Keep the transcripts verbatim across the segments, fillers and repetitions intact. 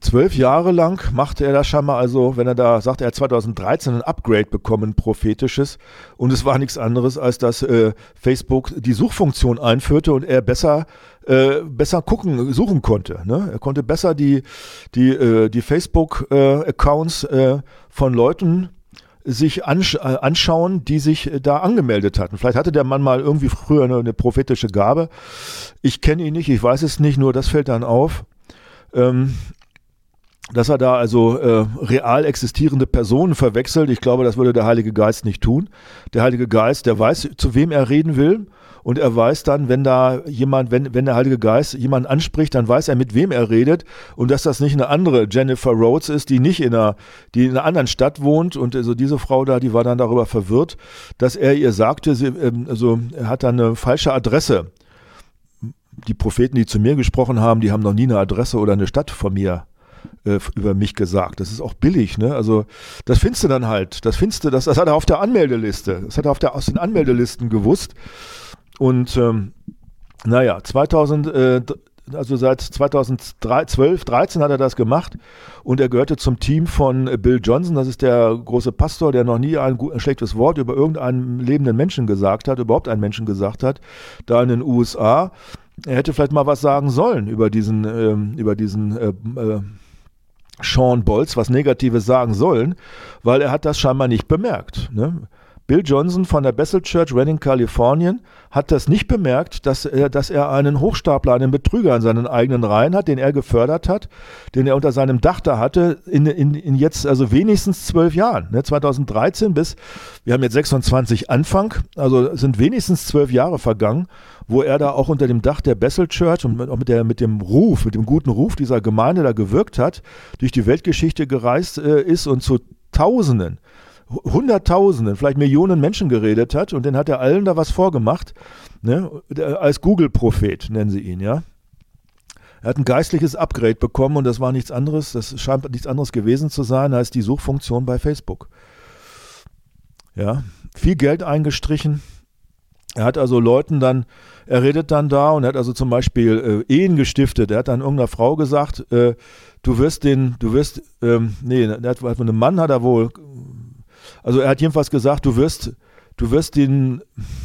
zwölf Jahre lang machte er das scheinbar, also wenn er da sagt, er hat zweitausenddreizehn ein Upgrade bekommen, prophetisches, und es war nichts anderes, als dass äh, Facebook die Suchfunktion einführte und er besser äh, besser gucken, suchen konnte. Ne? Er konnte besser die, die, äh, die Facebook-Accounts äh, äh, von Leuten sich ansch- äh, anschauen, die sich äh, da angemeldet hatten. Vielleicht hatte der Mann mal irgendwie früher eine, eine prophetische Gabe. Ich kenne ihn nicht, ich weiß es nicht, nur das fällt dann auf. Ähm, dass er da also äh, real existierende Personen verwechselt. Ich glaube, das würde der Heilige Geist nicht tun. Der Heilige Geist, der weiß, zu wem er reden will, und er weiß dann, wenn da jemand, wenn, wenn der Heilige Geist jemanden anspricht, dann weiß er, mit wem er redet, und dass das nicht eine andere Jennifer Rhodes ist, die nicht in einer, die in einer anderen Stadt wohnt, und also diese Frau da, die war dann darüber verwirrt, dass er ihr sagte, sie, ähm, also er hat dann eine falsche Adresse. Die Propheten, die zu mir gesprochen haben, die haben noch nie eine Adresse oder eine Stadt von mir äh, über mich gesagt. Das ist auch billig, ne? Also das findest du dann halt. Das findest du, das, das hat er auf der Anmeldeliste. Das hat er auf der, aus den Anmeldelisten gewusst. Und ähm, naja, zweitausend, äh, also seit zweitausendzwölf, dreizehn hat er das gemacht, und er gehörte zum Team von Bill Johnson. Das ist der große Pastor, der noch nie ein, gut, ein schlechtes Wort über irgendeinen lebenden Menschen gesagt hat, überhaupt einen Menschen gesagt hat, da in den U S A. Er hätte vielleicht mal was sagen sollen über diesen, ähm, über diesen äh, äh, Shawn Bolz, was Negatives sagen sollen, weil er hat das scheinbar nicht bemerkt. Ne? Bill Johnson von der Bethel Church, Redding, Kalifornien, hat das nicht bemerkt, dass er, dass er einen Hochstapler, einen Betrüger in seinen eigenen Reihen hat, den er gefördert hat, den er unter seinem Dach da hatte, in, in, in jetzt also wenigstens zwölf Jahren. Ne? zweitausenddreizehn bis, wir haben jetzt sechsundzwanzig Anfang, also sind wenigstens zwölf Jahre vergangen, wo er da auch unter dem Dach der Bethel Church und auch mit, der, mit dem Ruf, mit dem guten Ruf dieser Gemeinde da gewirkt hat, durch die Weltgeschichte gereist äh, ist und zu Tausenden, Hunderttausenden, vielleicht Millionen Menschen geredet hat, und dann hat er allen da was vorgemacht, ne? Als Google-Prophet nennen sie ihn, ja. Er hat ein geistliches Upgrade bekommen, und das war nichts anderes, das scheint nichts anderes gewesen zu sein, als die Suchfunktion bei Facebook. Ja, viel Geld eingestrichen. Er hat also Leuten dann, er redet dann da, und er hat also zum Beispiel äh, Ehen gestiftet. Er hat dann irgendeiner Frau gesagt, äh, du wirst den, du wirst, ähm, nee, er hat, von einem Mann hat er wohl, also er hat jedenfalls gesagt, du wirst, du wirst den,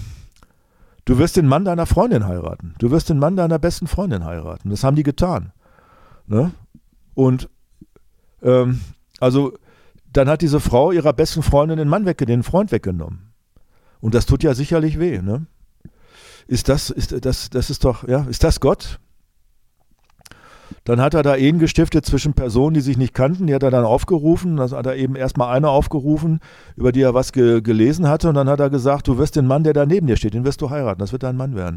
du wirst den Mann deiner Freundin heiraten. Du wirst den Mann deiner besten Freundin heiraten. Das haben die getan. Ne? Und ähm, also dann hat diese Frau ihrer besten Freundin den Mann wegge, den Freund weggenommen. Und das tut ja sicherlich weh, ne? Ist das, ist das, das ist doch, ja, ist das Gott? Dann hat er da Ehen gestiftet zwischen Personen, die sich nicht kannten, die hat er dann aufgerufen. Also hat er eben erstmal eine aufgerufen, über die er was ge- gelesen hatte, und dann hat er gesagt, du wirst den Mann, der da neben dir steht, den wirst du heiraten, das wird dein Mann werden.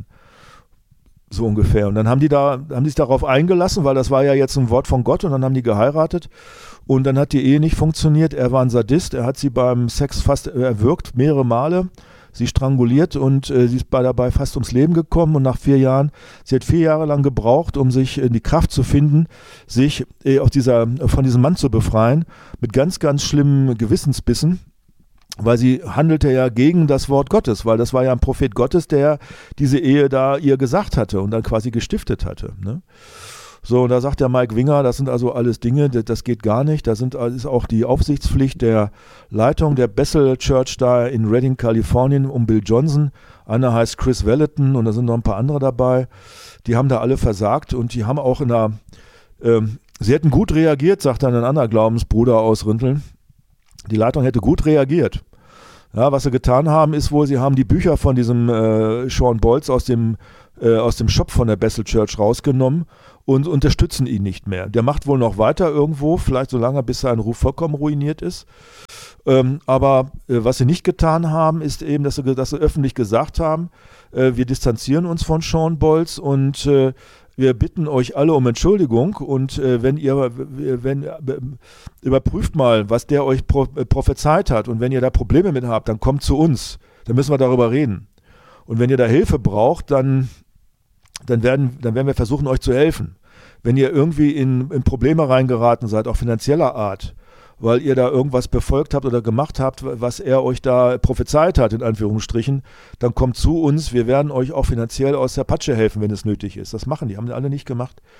So ungefähr. Und dann haben die da, haben die sich darauf eingelassen, weil das war ja jetzt ein Wort von Gott, und dann haben die geheiratet, und dann hat die Ehe nicht funktioniert. Er war ein Sadist, er hat sie beim Sex fast erwürgt, mehrere Male, sie stranguliert, und äh, sie ist bei, dabei fast ums Leben gekommen, und nach vier Jahren, sie hat vier Jahre lang gebraucht, um sich in die Kraft zu finden, sich äh, auf dieser, von diesem Mann zu befreien, mit ganz, ganz schlimmen Gewissensbissen, weil sie handelte ja gegen das Wort Gottes, weil das war ja ein Prophet Gottes, der diese Ehe da ihr gesagt hatte und dann quasi gestiftet hatte. Ne? So, und da sagt der Mike Winger, das sind also alles Dinge, das, das geht gar nicht. Da sind, ist auch die Aufsichtspflicht der Leitung der Bethel Church da in Redding, Kalifornien, um Bill Johnson. Einer heißt Chris Vallotton, und da sind noch ein paar andere dabei. Die haben da alle versagt, und die haben auch in der, ähm, sie hätten gut reagiert, sagt dann ein anderer Glaubensbruder aus Rinteln. Die Leitung hätte gut reagiert. Ja, was sie getan haben, ist wohl, sie haben die Bücher von diesem äh, Shawn Bolz aus dem, äh, aus dem Shop von der Bethel Church rausgenommen und unterstützen ihn nicht mehr. Der macht wohl noch weiter irgendwo, vielleicht so lange, bis sein Ruf vollkommen ruiniert ist. Ähm, aber äh, was sie nicht getan haben, ist eben, dass sie, dass sie öffentlich gesagt haben, äh, wir distanzieren uns von Shawn Bolz, und äh, wir bitten euch alle um Entschuldigung, und äh, wenn ihr, wenn, äh, überprüft mal, was der euch pro, äh, prophezeit hat, und wenn ihr da Probleme mit habt, dann kommt zu uns, dann müssen wir darüber reden. Und wenn ihr da Hilfe braucht, dann, dann, werden, dann werden wir versuchen, euch zu helfen. Wenn ihr irgendwie in, in Probleme reingeraten seid, auch finanzieller Art, weil ihr da irgendwas befolgt habt oder gemacht habt, was er euch da prophezeit hat, in Anführungsstrichen, dann kommt zu uns, wir werden euch auch finanziell aus der Patsche helfen, wenn es nötig ist. Das machen die, haben die alle nicht gemacht.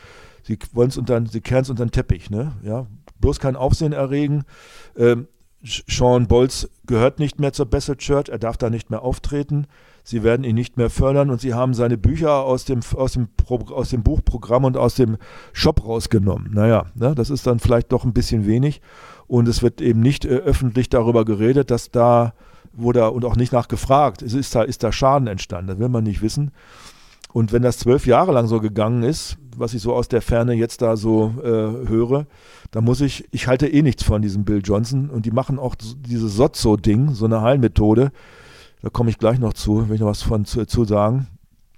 sie wollen es unter, sie kehren es unter den Teppich, ne? Ja, bloß kein Aufsehen erregen. Ähm, Sean Bolz gehört nicht mehr zur Bethel Church, er darf da nicht mehr auftreten, sie werden ihn nicht mehr fördern und sie haben seine Bücher aus dem, aus dem, Pro, aus dem Buchprogramm und aus dem Shop rausgenommen. Naja, ne, das ist dann vielleicht doch ein bisschen wenig und es wird eben nicht äh, öffentlich darüber geredet, dass da, wurde und auch nicht nachgefragt, es ist da, ist da Schaden entstanden, das will man nicht wissen. Und wenn das zwölf Jahre lang so gegangen ist, was ich so aus der Ferne jetzt da so äh, höre, dann muss ich, ich halte eh nichts von diesem Bill Johnson und die machen auch dieses Sozzo-Ding, so eine Heilmethode, da komme ich gleich noch zu, will ich noch was von zu, zu sagen,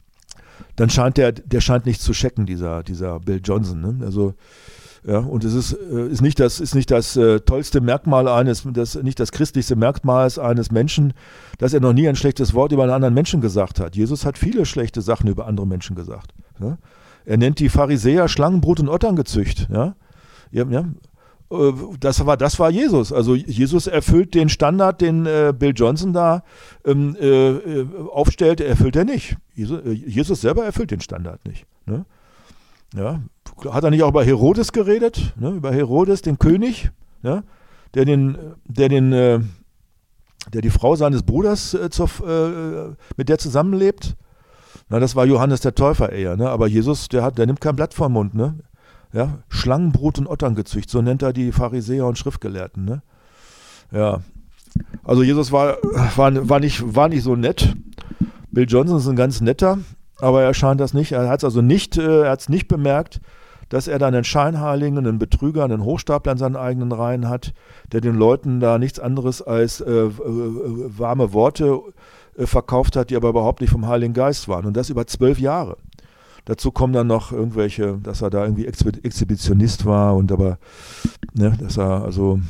dann scheint der, der scheint nicht zu checken, dieser, dieser Bill Johnson, ne? Also, ja, und es ist, äh, ist nicht das, ist nicht das äh, tollste Merkmal eines, das, nicht das christlichste Merkmal eines Menschen, dass er noch nie ein schlechtes Wort über einen anderen Menschen gesagt hat. Jesus hat viele schlechte Sachen über andere Menschen gesagt. Ja? Er nennt die Pharisäer Schlangenbrut und Otterngezücht. Ja? Ja, ja. Äh, das war, das war Jesus. Also Jesus erfüllt den Standard, den äh, Bill Johnson da ähm, äh, aufstellt, erfüllt er nicht. Jesus, äh, Jesus selber erfüllt den Standard nicht. Ne? Ja, hat er nicht auch über Herodes geredet, ne? Über Herodes, den König, ne? der den, der den, äh, der die Frau seines Bruders äh, zur, äh, mit der zusammenlebt? Na, das war Johannes der Täufer eher, ne? Aber Jesus, der hat, der nimmt kein Blatt vom Mund, ne? Ja, Schlangenbrut und Otterngezücht, so nennt er die Pharisäer und Schriftgelehrten, ne? Ja, also Jesus war, war, war nicht, war nicht so nett. Bill Johnson ist ein ganz netter. Aber er scheint das nicht, er hat es also nicht, äh, er hat es nicht bemerkt, dass er da einen Scheinheiligen, einen Betrüger, einen Hochstapler in seinen eigenen Reihen hat, der den Leuten da nichts anderes als äh, äh, warme Worte äh, verkauft hat, die aber überhaupt nicht vom Heiligen Geist waren. Und das über zwölf Jahre. Dazu kommen dann noch irgendwelche, dass er da irgendwie Exhibitionist war und aber, ne, dass er also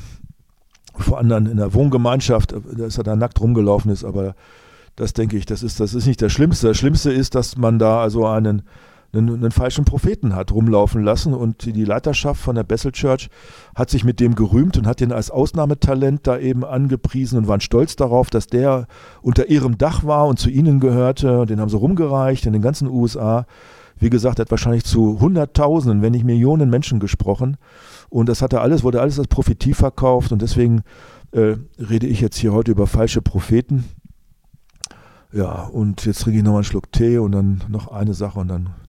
vor anderen in der Wohngemeinschaft, dass er da nackt rumgelaufen ist, aber das denke ich, das ist, das ist nicht das Schlimmste. Das Schlimmste ist, dass man da also einen, einen, einen falschen Propheten hat rumlaufen lassen und die Leiterschaft von der Bethel Church hat sich mit dem gerühmt und hat den als Ausnahmetalent da eben angepriesen und waren stolz darauf, dass der unter ihrem Dach war und zu ihnen gehörte. Den haben sie rumgereicht in den ganzen U S A. Wie gesagt, er hat wahrscheinlich zu Hunderttausenden, wenn nicht Millionen Menschen gesprochen und das hat er alles, wurde alles als Prophetie verkauft und deswegen äh, rede ich jetzt hier heute über falsche Propheten. Ja, und jetzt trinke ich nochmal einen Schluck Tee und dann noch eine Sache und dann